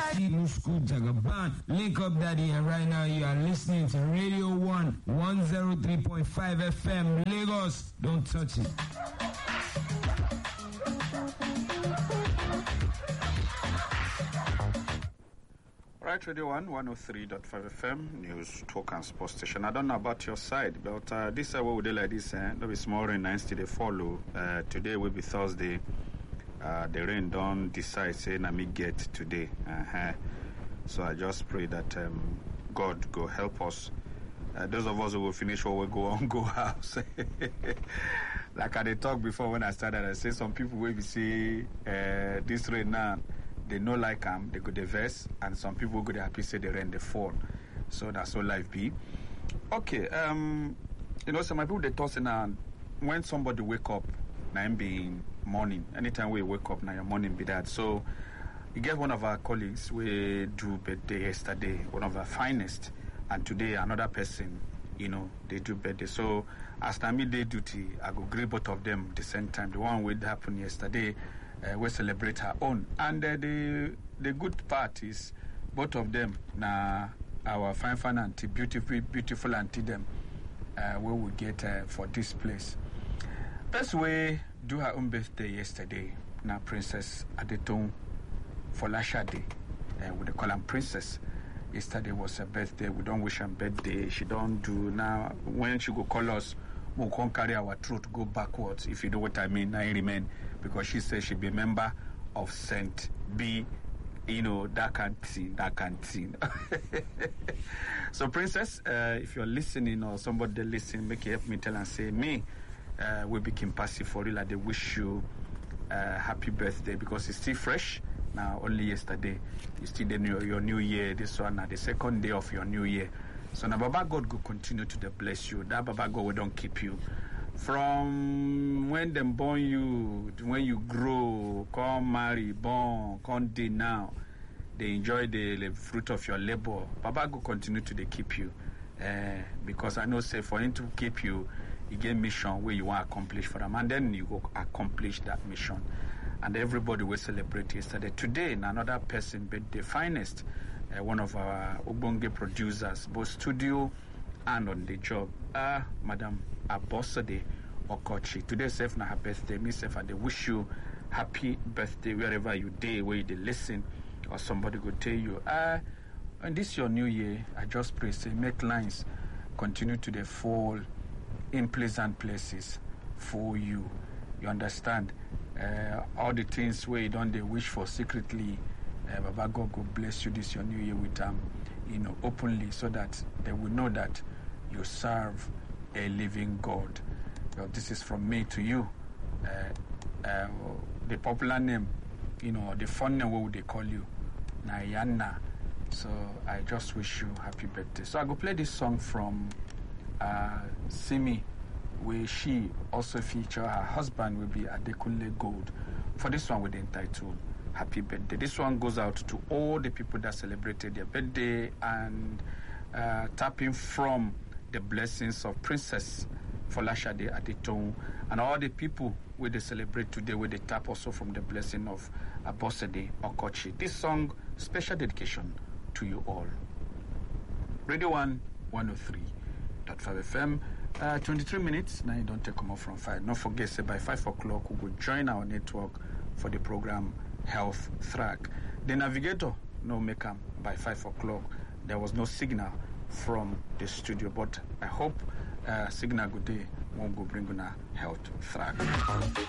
Musku Jagaban. Link up, Daddy, and right now you are listening to Radio 1 103.5 FM Lagos. Don't touch it. Right, Radio 1 103.5 FM News Talk and Sports Station. I don't know about your side, but this what we do like this. There'll be small rain nights till they follow. Today will be Thursday. The rain don't decide say na me get today. So I just pray that God go help us. Those of us who will finish what we go on go house. Like I did talk before when I started, I say some people will be say this rain now. They no like they go the verse, and some people go happy say the rain they fall. So that's all life be. Okay, some people they toss in when somebody wake up, now being morning. Anytime we wake up, now your morning be that. So you get one of our colleagues we do birthday yesterday, one of our finest, and today another person, they do birthday. So as time day duty, I go greet both of them the same time. The one would happen yesterday. We celebrate her own, and the good part is both of them now our fine auntie, beautiful auntie them we will get for this place. Best way do her own birthday yesterday. Now Princess Adetong for Lashade, we they call her Princess. Yesterday was her birthday. We don't wish her birthday. She don't do now. When she go call us, we can't carry our throat go backwards. If you know what I mean, I remain. Because she says she be a member of Saint B, that canteen. So, Princess, if you're listening or somebody listening, make it help me tell and say, me, we became passive for real. They wish you happy birthday because it's still fresh. Now, only yesterday, you still your new year. This one, the second day of your new year. So now, Baba God will continue to bless you. That Baba God will don't keep you. From when them born you, when you grow, come marry, born, come day now, they enjoy the fruit of your labor. Baba will continue to keep you. Because I know, say, for him to keep you, you get mission where you want to accomplish for them. And then you go accomplish that mission. And everybody will celebrate yesterday. Today, another person, but the finest, one of our Obonge producers, both studio and on the job, Madam Abosade Okochi. Today, safe na her birthday. Me, safe, I wish you happy birthday wherever you day, where you listen, or somebody go tell you, and this your new year, I just pray, say, make lines continue to fall in pleasant places for you. You understand? All the things where you don't they wish for secretly, Baba God will bless you this your new year with them, openly, so that they will know that you serve a living God. Well, this is from me to you. The popular name, the fun name, what would they call you? Nayana. So I just wish you happy birthday. So I go play this song from Simi, where she also feature her husband will be Adekunle Gold. For this one with the entitled Happy Birthday. This one goes out to all the people that celebrated their birthday and tapping from the blessings of Princess Folashade Adetong and all the people where they celebrate today, where they tap also from the blessing of Abosede Okochi. This song, special dedication to you all. Radio 1 103.5 FM. 23 minutes. Now you don't take them off from 5. Don't forget, say by 5 o'clock, we will join our network for the program Health Track. The navigator, no make up by 5 o'clock. There was no signal from the studio, but I hope signal good day won't go bring on a Health Track.